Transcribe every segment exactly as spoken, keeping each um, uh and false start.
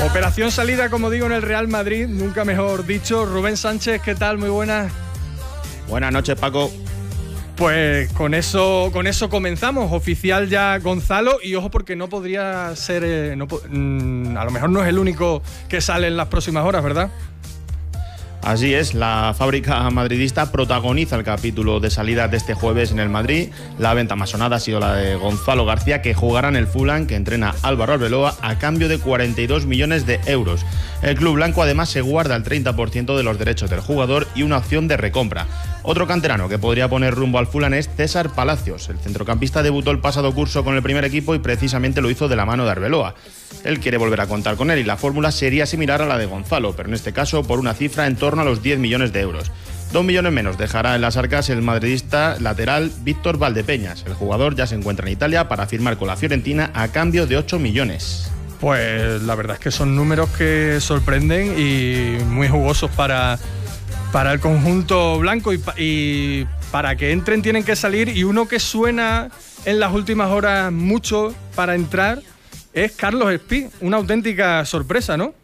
Operación salida, como digo, en el Real Madrid, nunca mejor dicho. Rubén Sánchez, ¿qué tal? Muy buenas. Buenas noches, Paco. Pues con eso, con eso comenzamos. Oficial ya Gonzalo, y ojo porque no podría ser, eh, no, mm, a lo mejor no es el único que sale en las próximas horas, ¿verdad? Así es, la fábrica madridista protagoniza el capítulo de salida de este jueves en el Madrid. La venta más sonada ha sido la de Gonzalo García, que jugará en el Fulham, que entrena Álvaro Arbeloa, a cambio de cuarenta y dos millones de euros. El club blanco además se guarda el treinta por ciento de los derechos del jugador y una opción de recompra. Otro canterano que podría poner rumbo al Fulham es César Palacios. El centrocampista debutó el pasado curso con el primer equipo y precisamente lo hizo de la mano de Arbeloa. Él quiere volver a contar con él y la fórmula sería similar a la de Gonzalo, pero en este caso por una cifra en torno a los diez millones de euros. Dos millones menos dejará en las arcas el madridista lateral Víctor Valdepeñas. El jugador ya se encuentra en Italia para firmar con la Fiorentina a cambio de ocho millones. Pues la verdad es que son números que sorprenden y muy jugosos para, para el conjunto blanco, y, y para que entren tienen que salir, y uno que suena en las últimas horas mucho para entrar es Carlos Espí. Una auténtica sorpresa, ¿no?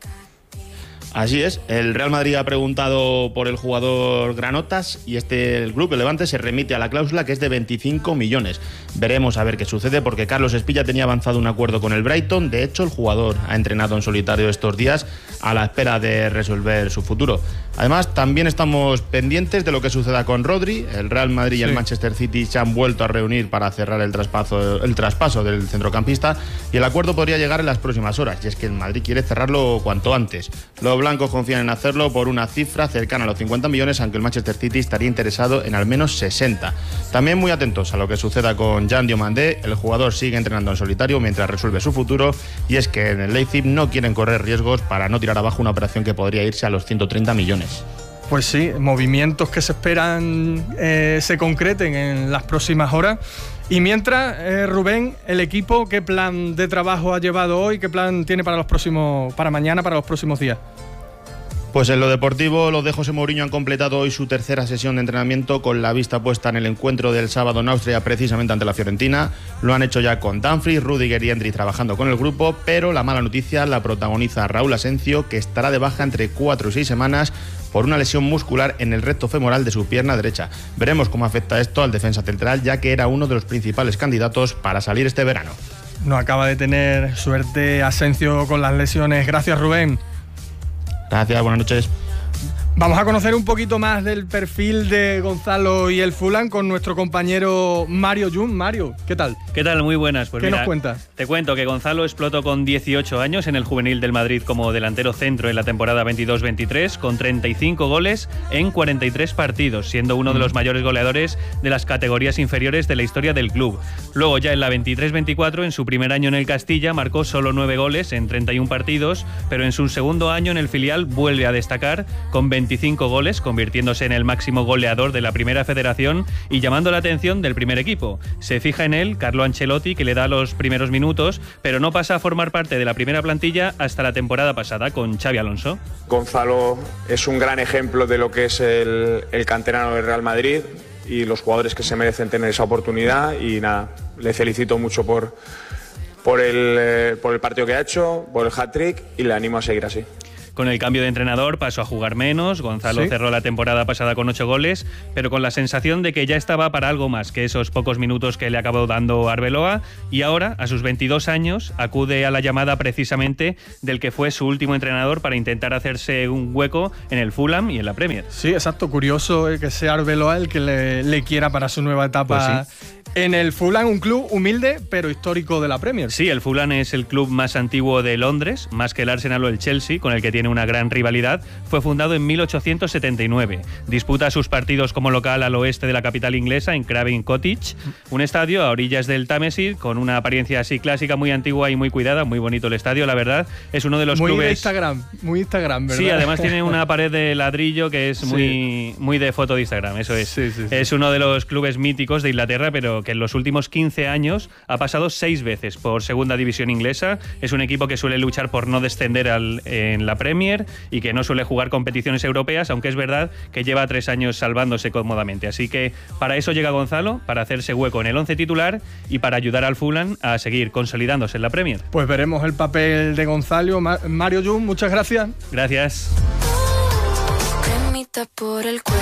Así es, el Real Madrid ha preguntado por el jugador Granotas y este, el Club el Levante, se remite a la cláusula, que es de veinticinco millones. Veremos a ver qué sucede, porque Carlos Espí ya tenía avanzado un acuerdo con el Brighton. De hecho, el jugador ha entrenado en solitario estos días a la espera de resolver su futuro. Además, también estamos pendientes de lo que suceda con Rodri. El Real Madrid y sí. el Manchester City se han vuelto a reunir para cerrar el traspaso, el traspaso del centrocampista, y el acuerdo podría llegar en las próximas horas, y es que el Madrid quiere cerrarlo cuanto antes. Los blancos confían en hacerlo por una cifra cercana a los cincuenta millones, aunque el Manchester City estaría interesado en al menos sesenta. También muy atentos a lo que suceda con Jan Diomandé. El jugador sigue entrenando en solitario mientras resuelve su futuro, y es que en el Leipzig no quieren correr riesgos para no tirar abajo una operación que podría irse a los ciento treinta millones. Pues sí, movimientos que se esperan eh, se concreten en las próximas horas. Y mientras, eh, Rubén, el equipo, ¿qué plan de trabajo ha llevado hoy? ¿Qué plan tiene para los próximos, para mañana, para los próximos días? Pues en lo deportivo, los de José Mourinho han completado hoy su tercera sesión de entrenamiento, con la vista puesta en el encuentro del sábado en Austria, precisamente ante la Fiorentina. Lo han hecho ya con Dumfries, Rüdiger y Endrick trabajando con el grupo, pero la mala noticia la protagoniza Raúl Asencio, que estará de baja entre cuatro y seis semanas por una lesión muscular en el recto femoral de su pierna derecha. Veremos cómo afecta esto al defensa central, ya que era uno de los principales candidatos para salir este verano. No acaba de tener suerte Asencio con las lesiones. Gracias, Rubén. Gracias, buenas noches. Vamos a conocer un poquito más del perfil de Gonzalo y el Fulham con nuestro compañero Mario Jun. Mario, ¿qué tal? ¿Qué tal? Muy buenas. Pues ¿Qué mira, nos cuentas? Te cuento que Gonzalo explotó con dieciocho años en el juvenil del Madrid como delantero centro en la temporada veintidós veintitrés, con treinta y cinco goles en cuarenta y tres partidos, siendo uno de los mayores goleadores de las categorías inferiores de la historia del club. Luego, ya en la veintitrés veinticuatro, en su primer año en el Castilla, marcó solo nueve goles en treinta y un partidos, pero en su segundo año en el filial vuelve a destacar con veinticinco goles, convirtiéndose en el máximo goleador de la Primera Federación y llamando la atención del primer equipo. Se fija en él Carlo Ancelotti, que le da los primeros minutos, pero no pasa a formar parte de la primera plantilla hasta la temporada pasada con Xabi Alonso. Gonzalo es un gran ejemplo de lo que es el, el canterano del Real Madrid y los jugadores que se merecen tener esa oportunidad, y nada, le felicito mucho por, por, el, eh, por el partido que ha hecho, por el hat-trick, y le animo a seguir así. Con el cambio de entrenador pasó a jugar menos. Gonzalo ¿Sí? cerró la temporada pasada con ocho goles, pero con la sensación de que ya estaba para algo más que esos pocos minutos que le acabó dando Arbeloa, y ahora, a sus veintidós años, acude a la llamada precisamente del que fue su último entrenador para intentar hacerse un hueco en el Fulham y en la Premier. Sí, exacto. Curioso que sea Arbeloa el que le, le quiera para su nueva etapa. Pues sí. En el Fulham, un club humilde pero histórico de la Premier. Sí, el Fulham es el club más antiguo de Londres, más que el Arsenal o el Chelsea, con el que tiene una gran rivalidad. Fue fundado en mil ochocientos setenta y nueve. Disputa sus partidos como local al oeste de la capital inglesa, en Craven Cottage, un estadio a orillas del Támesis, con una apariencia así clásica, muy antigua y muy cuidada. Muy bonito el estadio, la verdad. Es uno de los muy clubes... Muy de Instagram, muy Instagram, ¿verdad? Sí, además tiene una pared de ladrillo que es muy, sí. muy de foto de Instagram, eso es. Sí, sí, sí. Es uno de los clubes míticos de Inglaterra, pero pero que en los últimos quince años ha pasado seis veces por segunda división inglesa. Es un equipo que suele luchar por no descender al, en la Premier y que no suele jugar competiciones europeas, aunque es verdad que lleva tres años salvándose cómodamente. Así que para eso llega Gonzalo, para hacerse hueco en el once titular y para ayudar al Fulham a seguir consolidándose en la Premier. Pues veremos el papel de Gonzalo. Mario Jun, muchas gracias. Gracias. Por el cuerpo.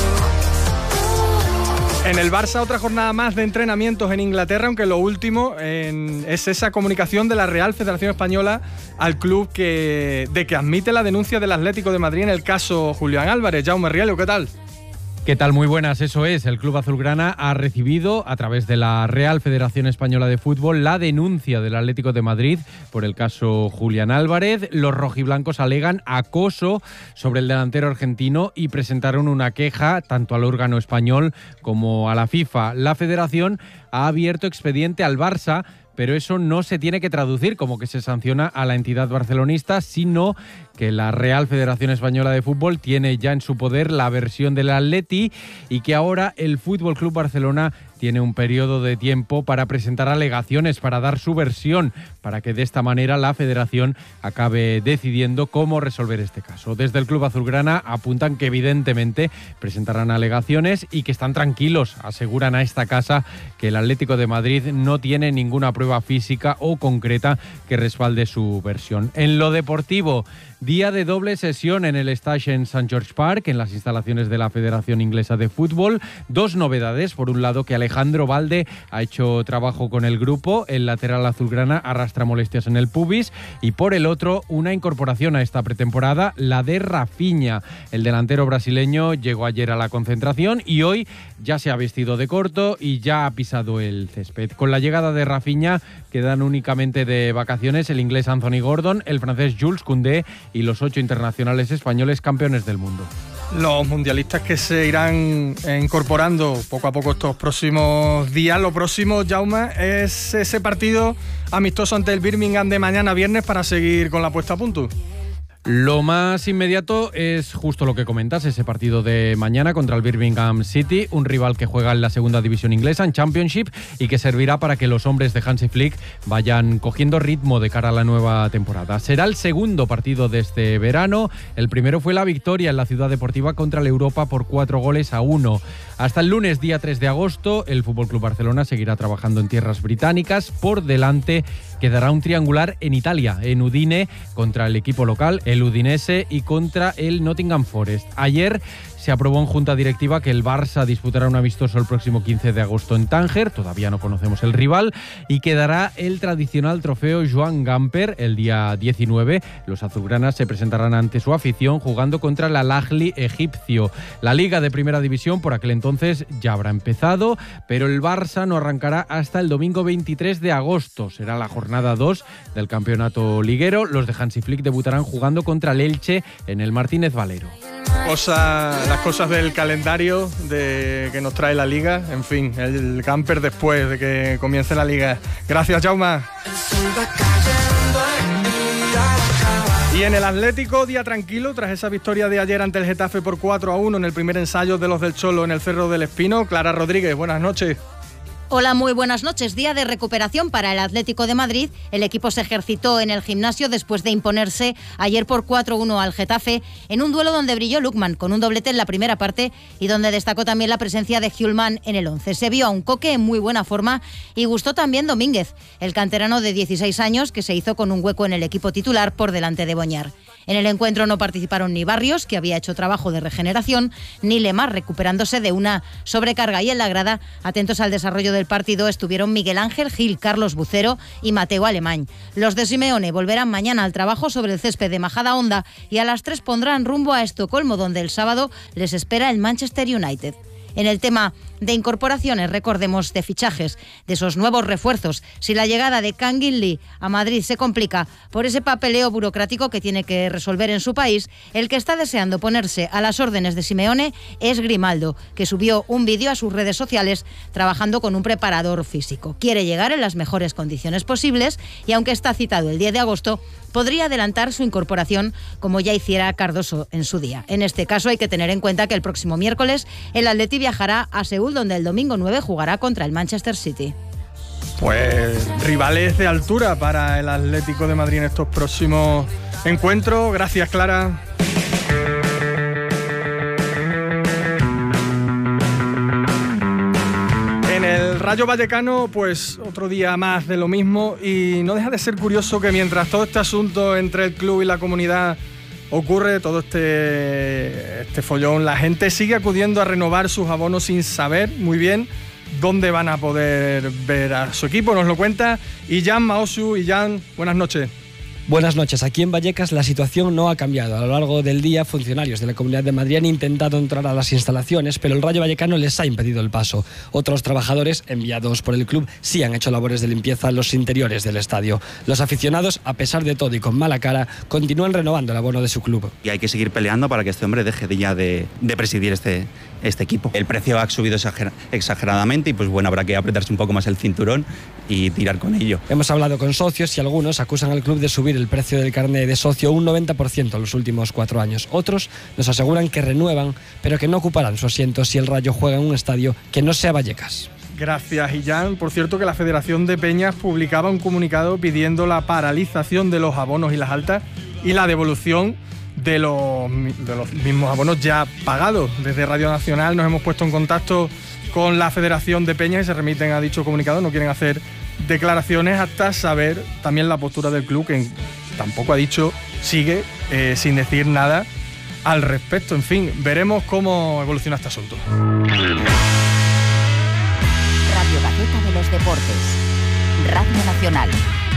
En el Barça, otra jornada más de entrenamientos en Inglaterra, aunque lo último en, es esa comunicación de la Real Federación Española al club que, de que admite la denuncia del Atlético de Madrid en el caso Julián Álvarez. Jaume Rielo, ¿qué tal? ¿Qué tal? Muy buenas, eso es. El Club Azulgrana ha recibido, a través de la Real Federación Española de Fútbol, la denuncia del Atlético de Madrid por el caso Julián Álvarez. Los rojiblancos alegan acoso sobre el delantero argentino y presentaron una queja tanto al órgano español como a la FIFA. La Federación ha abierto expediente al Barça, pero eso no se tiene que traducir como que se sanciona a la entidad barcelonista, sino que la Real Federación Española de Fútbol tiene ya en su poder la versión del Atleti y que ahora el Fútbol Club Barcelona tiene un periodo de tiempo para presentar alegaciones, para dar su versión, para que de esta manera la Federación acabe decidiendo cómo resolver este caso. Desde el Club Azulgrana apuntan que evidentemente presentarán alegaciones y que están tranquilos. Aseguran a esta casa que el Atlético de Madrid no tiene ninguna prueba física o concreta que respalde su versión. En lo deportivo, día de doble sesión en el Estadio en Saint George Park, en las instalaciones de la Federación Inglesa de Fútbol. Dos novedades. Por un lado, que Alejandro Valde ha hecho trabajo con el grupo. El lateral azulgrana arrastra molestias en el pubis. Y por el otro, una incorporación a esta pretemporada, la de Rafinha. El delantero brasileño llegó ayer a la concentración y hoy ya se ha vestido de corto y ya ha pisado el césped. Con la llegada de Rafinha quedan únicamente de vacaciones el inglés Anthony Gordon, el francés Jules Koundé y los ocho internacionales españoles campeones del mundo. Los mundialistas que se irán incorporando poco a poco estos próximos días. Lo próximo, Jaume, es ese partido amistoso ante el Birmingham de mañana viernes para seguir con la puesta a punto. Lo más inmediato es justo lo que comentas, ese partido de mañana contra el Birmingham City, un rival que juega en la segunda división inglesa, en Championship, y que servirá para que los hombres de Hansi Flick vayan cogiendo ritmo de cara a la nueva temporada. Será el segundo partido de este verano. El primero fue la victoria en la Ciudad Deportiva contra el Europa por cuatro goles a uno. Hasta el lunes, día tres de agosto, el F C Barcelona seguirá trabajando en tierras británicas. Por delante quedará un triangular en Italia, en Udine, contra el equipo local, el Udinese, y contra el Nottingham Forest. Ayer se aprobó en junta directiva que el Barça disputará un amistoso el próximo quince de agosto en Tánger, todavía no conocemos el rival, y quedará el tradicional trofeo Joan Gamper el día diecinueve. Los azulgranas se presentarán ante su afición jugando contra el Al-Ahly egipcio. La Liga de Primera División por aquel entonces ya habrá empezado, pero el Barça no arrancará hasta el domingo veintitrés de agosto. Será la jornada dos del campeonato liguero. Los de Hansi Flick debutarán jugando contra el Elche en el Martínez Valero. Cosa, las cosas del calendario de, que nos trae la Liga. En fin, el camper después de que comience la Liga. Gracias, Jaume. Y en el Atlético, día tranquilo tras esa victoria de ayer ante el Getafe por cuatro a uno en el primer ensayo de los del Cholo en el Cerro del Espino. Clara Rodríguez, buenas noches. Hola, muy buenas noches. Día de recuperación para el Atlético de Madrid. El equipo se ejercitó en el gimnasio después de imponerse ayer por cuatro a uno al Getafe en un duelo donde brilló Lookman con un doblete en la primera parte y donde destacó también la presencia de Hjulmand en el once. Se vio a un Coque en muy buena forma y gustó también Domínguez, el canterano de dieciséis años que se hizo con un hueco en el equipo titular por delante de Boñar. En el encuentro no participaron ni Barrios, que había hecho trabajo de regeneración, ni Lemar, recuperándose de una sobrecarga, y en la grada, atentos al desarrollo del partido, estuvieron Miguel Ángel Gil, Carlos Bucero y Mateo Alemán. Los de Simeone volverán mañana al trabajo sobre el césped de Majadahonda y a las tres pondrán rumbo a Estocolmo, donde el sábado les espera el Manchester United. En el tema de incorporaciones, recordemos, de fichajes, de esos nuevos refuerzos, si la llegada de Kangin Lee a Madrid se complica por ese papeleo burocrático que tiene que resolver en su país, el que está deseando ponerse a las órdenes de Simeone es Grimaldo, que subió un vídeo a sus redes sociales trabajando con un preparador físico. Quiere llegar en las mejores condiciones posibles y, aunque está citado el diez de agosto, podría adelantar su incorporación como ya hiciera Cardoso en su día. En este caso hay que tener en cuenta que el próximo miércoles el Atleti viajará a Seúl, donde el domingo nueve jugará contra el Manchester City. Pues rivales de altura para el Atlético de Madrid en estos próximos encuentros. Gracias, Clara. En el Rayo Vallecano, pues otro día más de lo mismo, y no deja de ser curioso que mientras todo este asunto entre el club y la comunidad ocurre, todo este, este follón, la gente sigue acudiendo a renovar sus abonos sin saber muy bien dónde van a poder ver a su equipo. Nos lo cuenta Iyan Maosu. Iyan, buenas noches. Buenas noches. Aquí en Vallecas la situación no ha cambiado. A lo largo del día, funcionarios de la Comunidad de Madrid han intentado entrar a las instalaciones, pero el Rayo Vallecano les ha impedido el paso. Otros trabajadores, enviados por el club, sí han hecho labores de limpieza en los interiores del estadio. Los aficionados, a pesar de todo y con mala cara, continúan renovando el abono de su club. Y hay que seguir peleando para que este hombre deje de ya de, de presidir este, este equipo. El precio ha subido exager, exageradamente y pues bueno, habrá que apretarse un poco más el cinturón y tirar con ello. Hemos hablado con socios y algunos acusan al club de subir el precio del carné de socio un noventa por ciento en los últimos cuatro años. Otros nos aseguran que renuevan, pero que no ocuparán su asiento si el Rayo juega en un estadio que no sea Vallecas. Gracias, Iyan. Por cierto, que la Federación de Peñas publicaba un comunicado pidiendo la paralización de los abonos y las altas y la devolución de los, de los mismos abonos ya pagados. Desde Radio Nacional nos hemos puesto en contacto con la Federación de Peñas y se remiten a dicho comunicado. No quieren hacer declaraciones hasta saber también la postura del club, que tampoco ha dicho, sigue eh, sin decir nada al respecto. En fin, veremos cómo evoluciona este asunto. Radio Gaceta de los Deportes, Radio Nacional.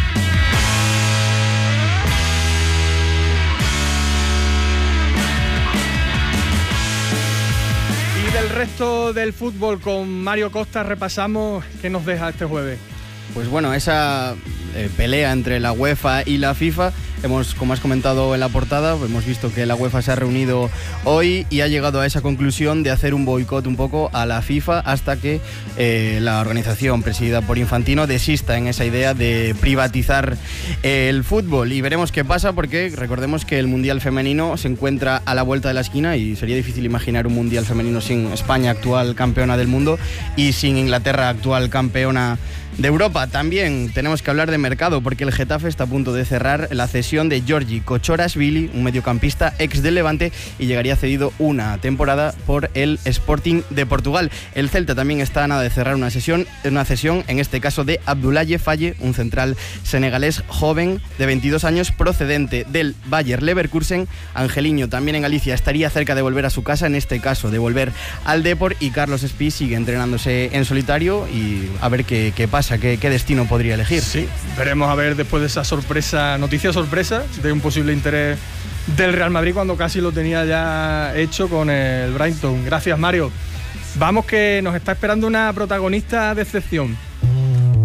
Y del resto del fútbol, con Mario Costa repasamos qué nos deja este jueves. Pues bueno, esa eh, pelea entre la UEFA y la FIFA, hemos, como has comentado en la portada, hemos visto que la UEFA se ha reunido hoy y ha llegado a esa conclusión de hacer un boicot un poco a la FIFA hasta que eh, la organización presidida por Infantino desista en esa idea de privatizar eh, el fútbol. Y veremos qué pasa, porque recordemos que el Mundial Femenino se encuentra a la vuelta de la esquina y sería difícil imaginar un Mundial Femenino sin España, actual campeona del mundo, y sin Inglaterra, actual campeona de Europa. También tenemos que hablar de mercado, porque el Getafe está a punto de cerrar la cesión de Giorgi Kochorashvili, un mediocampista ex del Levante, y llegaría cedido una temporada por el Sporting de Portugal. El Celta también está a nada de cerrar una sesión, una cesión, en este caso de Abdoulaye Faye, un central senegalés joven de veintidós años procedente del Bayer Leverkusen. Angeliño, también en Galicia, estaría cerca de volver a su casa, en este caso de volver al Depor, y Carlos Espí sigue entrenándose en solitario y a ver qué, qué pasa. ¿Qué, ¿Qué destino podría elegir? Sí, veremos a ver después de esa sorpresa, noticia sorpresa de un posible interés del Real Madrid, cuando casi lo tenía ya hecho con el Brighton. Gracias, Mario. Vamos, que nos está esperando una protagonista de excepción.